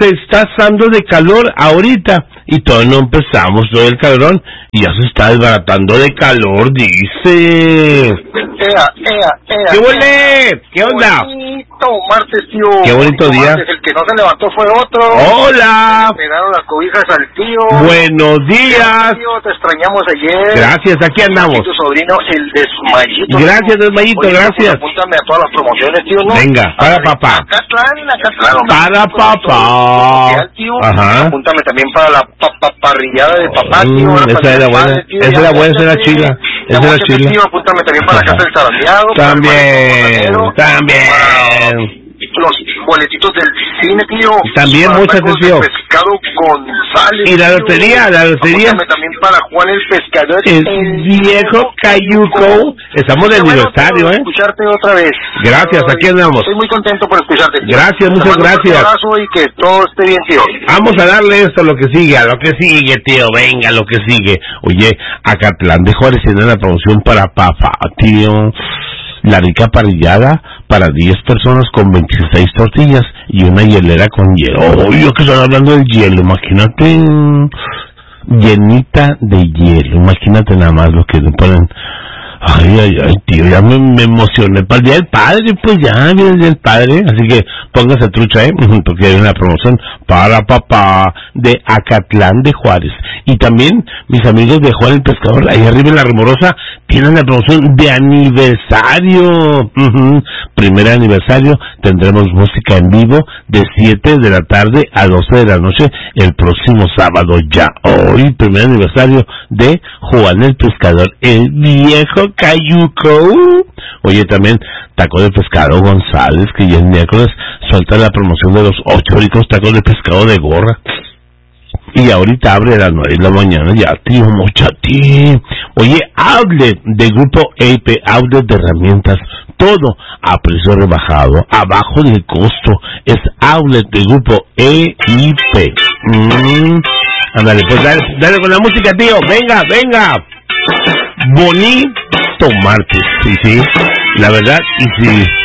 se está asando de calor ahorita y todavía no empezamos todo el calorón y ya se está desbaratando de calor, dice. ¿Qué huele? ¿Qué onda? Bonito martes, tío. Qué bonito día. Martes, el que no se levantó fue otro. Hola. Le pegaron las cobijas al tío. Buenos días. Tío, te extrañamos ayer. Gracias, aquí andamos. Y tu sobrino, el Desmayito. Gracias, Desmayito, gracias. Apúntame a todas las promociones, tío, ¿no? Venga, para papá. Acatlán. Para papá. Ajá. Apúntame también para la parrillada de papá, tío. Esa era buena. Esa era buena, esa era chila. Esa era chila. Apúntame también para la casa del zarandeado. También. Los boletitos del cine, tío. También muchas atención. Pescado González. Y la lotería. Apúntame también para Juan el Pescador. El viejo Cayuco. Estamos de aniversario, escucharte otra vez. Gracias, aquí andamos. Estoy muy contento por escucharte, tío. Gracias, muchas gracias. Un abrazo y que todo esté bien, tío. Vamos a darle esto a lo que sigue, tío. Venga, lo que sigue. Oye, Acatlán de Juárez tiene la promoción para papá, tío. La rica parrillada para 10 personas con 26 tortillas y una hielera con hielo. Oye, que están hablando del hielo, imagínate. Llenita de hielo, imagínate nada más lo que le ponen. Ay, tío, ya me emocioné para el Día del Padre, pues ya viene el Día del Padre, así que póngase trucha, porque hay una promoción para papá de Acatlán de Juárez. Y también mis amigos de Juan el Pescador, ahí arriba en La Rumorosa, tienen la promoción de aniversario. Primer aniversario, tendremos música en vivo de 7 de la tarde a 12 de la noche el próximo sábado ya. Hoy, primer aniversario de Juan el Pescador, el viejo Cayuco. Oye, también taco de pescado González, que ya es miércoles, suelta la promoción de los 8 ricos tacos de pescado de gorra. Y ahorita abre a las 9 de la mañana ya, tío, mochati. Oye, outlet de Grupo EIP, outlet de herramientas, todo a precio rebajado, abajo del costo. Es outlet de Grupo EIP. Ándale, pues dale con la música, tío. Venga. Bonito martes, sí, la verdad, y sí.